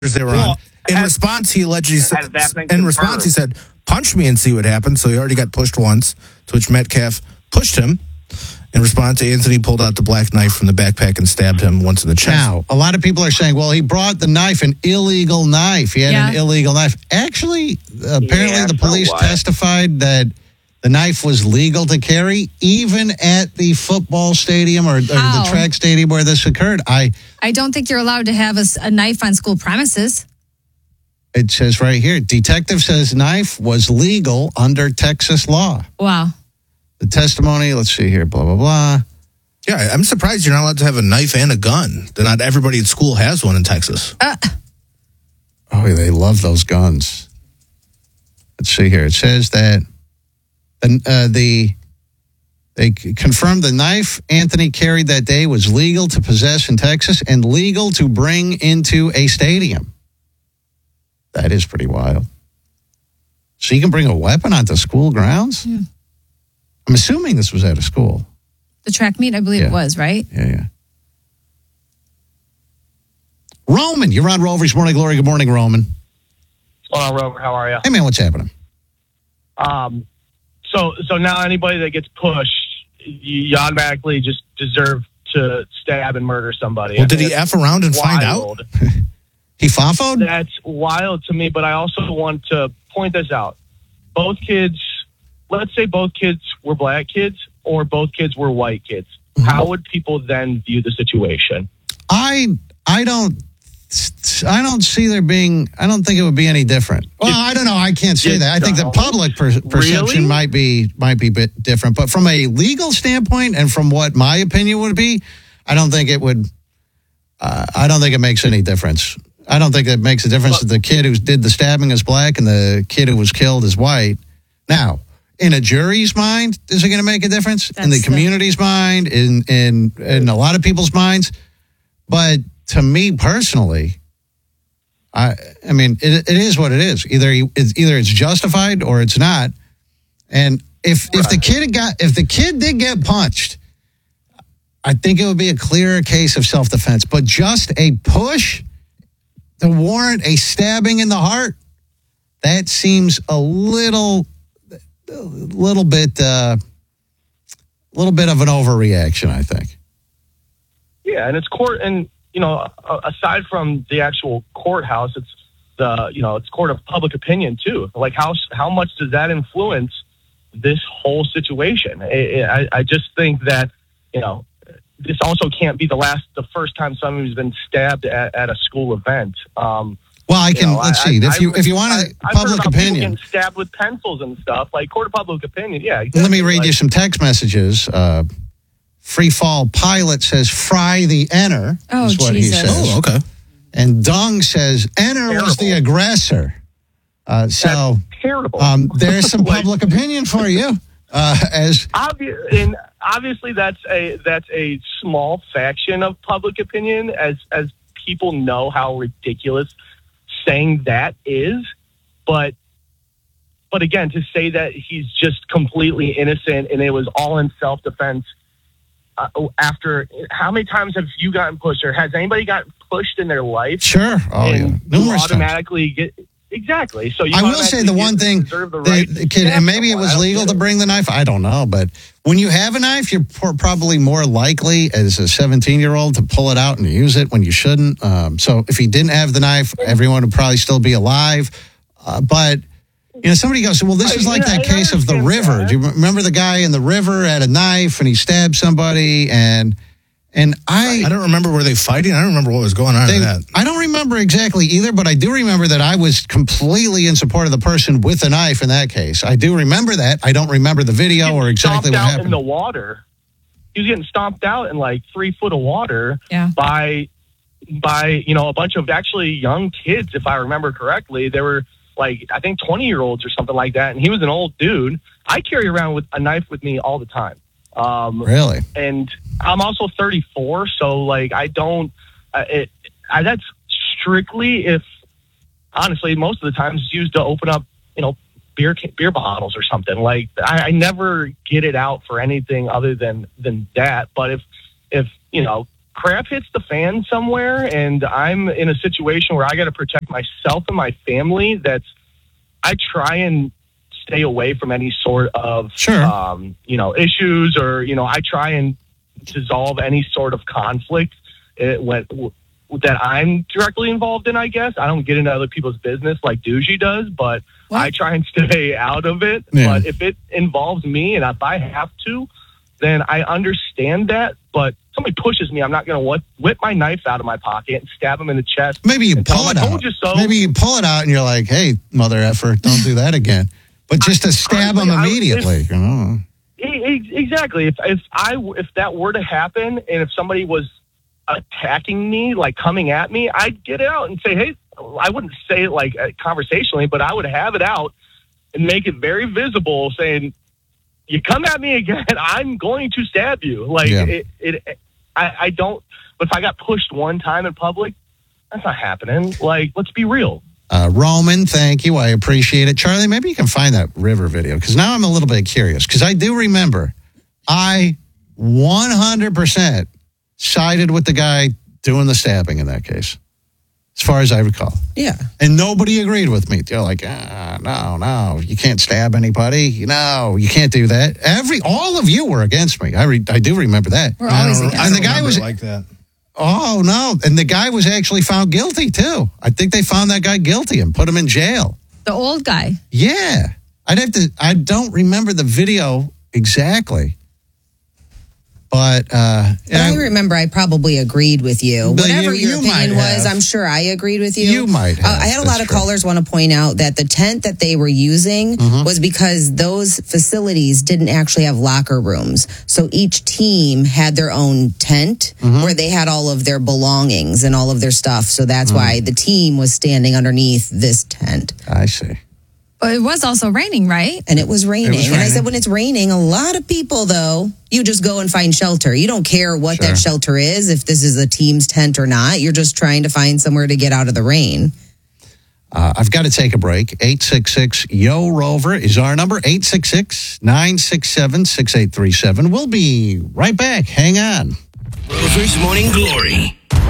they were on. In response, he allegedly said, he said, punch me and see what happens. So he already got pushed once, to which Metcalf pushed him. In response, Anthony pulled out the black knife from the backpack and stabbed him once in the chest. Now, a lot of people are saying, well, he brought the knife, an illegal knife. He had an illegal knife. Actually, apparently the police testified that the knife was legal to carry, even at the football stadium or the track stadium where this occurred. I don't think you're allowed to have a knife on school premises. It says right here, detective says knife was legal under Texas law. Wow. The testimony, let's see here, blah, blah, blah. Yeah, I'm surprised you're not allowed to have a knife and a gun. Not everybody at school has one in Texas. Oh, they love those guns. Let's see here. It says that they confirmed the knife Anthony carried that day was legal to possess in Texas and legal to bring into a stadium. That is pretty wild. So you can bring a weapon onto school grounds? Yeah. I'm assuming this was at a school. The track meet, I believe it was, right? Yeah. Roman, you're on Rover's Morning Glory. Good morning, Roman. What's going on, Rover? How are you? Hey, man, what's happening? So now anybody that gets pushed, you automatically just deserve to stab and murder somebody. Well, did he F around and find out? He fafoed? That's wild to me, but I also want to point this out. Both kids, let's say both kids were black kids or both kids were white kids. Mm-hmm. How would people then view the situation? I don't see there being, I don't think it would be any different. Well, I don't know. I can't say that. I think the public perception might be a bit different. But from a legal standpoint and from what my opinion would be, I don't think it would, I don't think it makes any difference. I don't think it makes a difference that the kid who did the stabbing is black and the kid who was killed is white. Now, in a jury's mind, is it going to make a difference? In the community's mind, in a lot of people's minds? But to me personally, I mean, it is what it is. Either it's justified or it's not. And if the kid did get punched, I think it would be a clearer case of self-defense. But just a push to warrant a stabbing in the heart, that seems a little bit of an overreaction, I think. Yeah, and it's court, and aside from the actual courthouse, it's it's court of public opinion too. Like how much does that influence this whole situation? I just think that this also can't be the first time somebody's been stabbed at a school event. Well, let's see. If you want a public opinion, getting stabbed with pencils and stuff, like court of public opinion. Yeah. Exactly. Let me read you some text messages. Free Fall Pilot says, "Fry the Enner." Oh, is what Jesus. he says. Oh, okay. And Dung says, "Enner was the aggressor." That's terrible. There's some public opinion for you. Obviously, that's a small faction of public opinion, as people know how ridiculous saying that is. But again, to say that he's just completely innocent and it was all in self-defense. After how many times have you gotten pushed, or has anybody gotten pushed in their life? Sure. Oh, yeah. Numerous automatically times. Exactly. So I will say the one thing, the kid, and maybe it was legal to bring the knife. I don't know, but when you have a knife, you're probably more likely as a 17-year-old to pull it out and use it when you shouldn't. So if he didn't have the knife, everyone would probably still be alive. But somebody goes, well, this is like that case of the river. That. Do you remember the guy in the river had a knife and he stabbed somebody? And I don't remember, were they fighting? I don't remember what was going on in that. I don't remember exactly either, but I do remember that I was completely in support of the person with the knife in that case. I do remember that. I don't remember the video or exactly what happened. In the water. He was getting stomped out in like 3 foot of water by a bunch of actually young kids, if I remember correctly. They were like, I think 20-year-olds or something like that. And he was an old dude. I carry around with a knife with me all the time. Really? And I'm also 34, so like I don't. That's strictly if, honestly, most of the times it's used to open up, beer bottles or something. Like I never get it out for anything other than that. But if crap hits the fan somewhere and I'm in a situation where I got to protect myself and my family, I try and stay away from any sort of, issues or, I try and dissolve any sort of conflict that I'm directly involved in, I guess. I don't get into other people's business like Doogie does, but I try and stay out of it. Yeah. But if it involves me and if I have to, then I understand that. But somebody pushes me, I'm not going to whip my knife out of my pocket and stab him in the chest. Maybe you pull it out. I told you so. Maybe you pull it out and you're like, hey, mother effer, don't do that again. But just to stab him immediately. Exactly. If that were to happen and if somebody was attacking me, like coming at me, I'd get it out and say, hey, I wouldn't say it like conversationally, but I would have it out and make it very visible saying, you come at me again, I'm going to stab you. Like I don't, but if I got pushed one time in public, that's not happening. Like, let's be real. Roman, thank you. I appreciate it. Charlie, maybe you can find that River video because now I'm a little bit curious because I do remember I 100% sided with the guy doing the stabbing in that case, as far as I recall. Yeah. And nobody agreed with me. They're like, no, you can't stab anybody. No, you can't do that. All of you were against me. I do remember that. We're always against. And the guy was like that. Oh, no. And the guy was actually found guilty, too. I think they found that guy guilty and put him in jail. The old guy. Yeah. I don't remember the video exactly. But I remember I probably agreed with you. Whatever your opinion was, I'm sure I agreed with you. You might have. I had a lot of callers want to point out that the tent that they were using was because those facilities didn't actually have locker rooms. So each team had their own tent where they had all of their belongings and all of their stuff. So that's why the team was standing underneath this tent. I see. But it was also raining, right? And it was raining. And I said, when it's raining, a lot of people, though, you just go and find shelter. You don't care what that shelter is, if this is a team's tent or not. You're just trying to find somewhere to get out of the rain. I've got to take a break. 866-YO-ROVER is our number. 866-967-6837. We'll be right back. Hang on. Rover's Morning Glory.